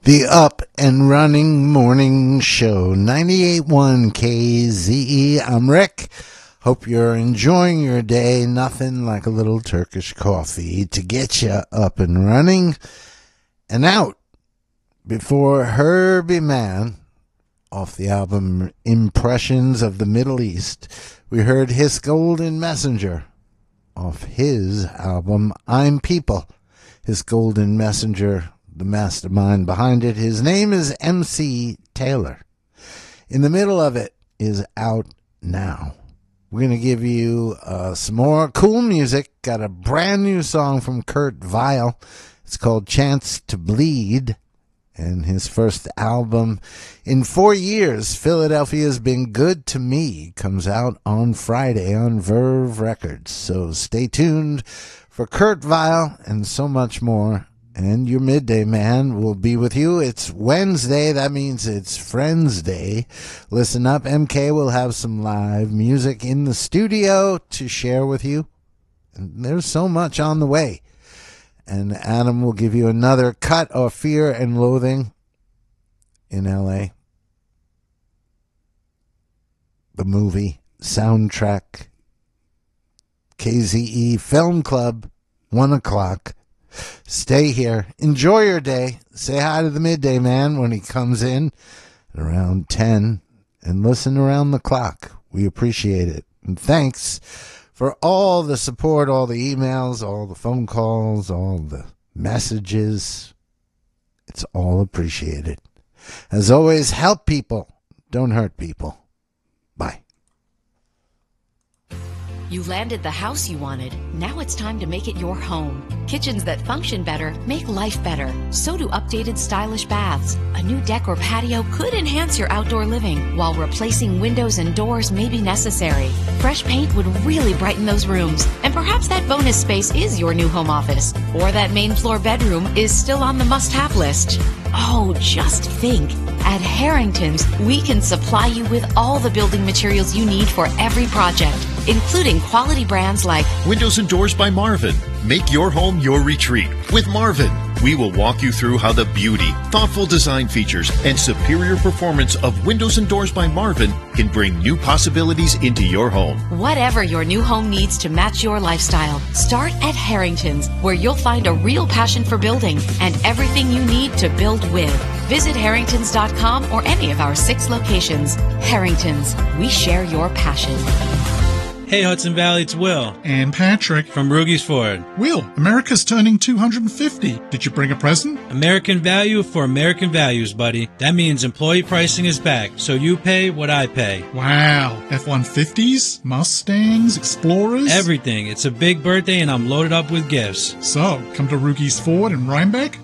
The Up and Running Morning Show, 98.1 KZE. I'm Rick. Hope you're enjoying your day. Nothing like a little Turkish coffee to get you up and running and out. Before Herbie Mann, off the album Impressions of the Middle East, we heard His Golden Messenger off his album I'm People. His Golden Messenger, the mastermind behind it, his name is MC Taylor. In the middle of it is Out Now. We're going to give you some more cool music. Got a brand new song from Kurt Vile. It's called Chance to Bleed. And his first album in 4 years, Philadelphia's Been Good to Me, comes out on Friday on Verve Records. So stay tuned for Kurt Vile and so much more. And your Midday Man will be with you. It's Wednesday. That means it's Friends Day. Listen up. MK will have some live music in the studio to share with you. And there's so much on the way. And Adam will give you another cut of Fear and Loathing in L.A. The movie soundtrack. KZE Film Club, 1 o'clock. Stay here. Enjoy your day. Say hi to the Midday Man when he comes in at around 10. And listen around the clock. We appreciate it. And thanks for all the support, all the emails, all the phone calls, all the messages. It's all appreciated. As always, help people. Don't hurt people. Bye. You landed the house you wanted. Now it's time to make it your home. Kitchens that function better make life better. So do updated stylish baths. A new deck or patio could enhance your outdoor living, while replacing windows and doors may be necessary. Fresh paint would really brighten those rooms. And perhaps that bonus space is your new home office. Or that main floor bedroom is still on the must-have list. Oh, just think. At Harrington's, we can supply you with all the building materials you need for every project, including quality brands like Windows and Doors by Marvin. Make your home your retreat with Marvin. We will walk you through how the beauty, thoughtful design features, and superior performance of Windows and Doors by Marvin can bring new possibilities into your home. Whatever your new home needs to match your lifestyle, start at Harrington's, where you'll find a real passion for building and everything you need to build with. Visit harringtons.com or any of our 6 locations. Harringtons, we share your passion. Hey Hudson Valley, it's Will. And Patrick. From Rugy's Ford. Will, America's turning 250. Did you bring a present? American value for American values, buddy. That means employee pricing is back, so you pay what I pay. Wow. F-150s? Mustangs? Explorers? Everything. It's a big birthday and I'm loaded up with gifts. So, come to Rugy's Ford in Rhinebeck?